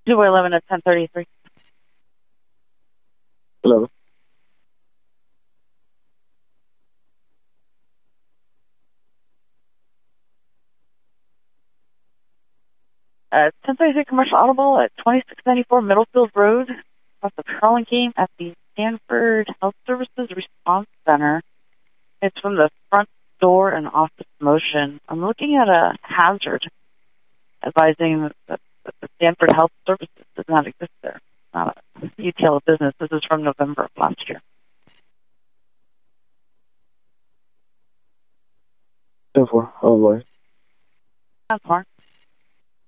211 at 1033. Hello. 1033 Commercial Audible at 2694 Middlefield Road, across the Curling Game at the Stanford Health Services Response Center. It's from the front door and office motion. I'm looking at a hazard advising that the Stanford Health Services does not exist there. It's not a UTL business. This is from November of last year. 10-4. Oh, boy. That's Mark.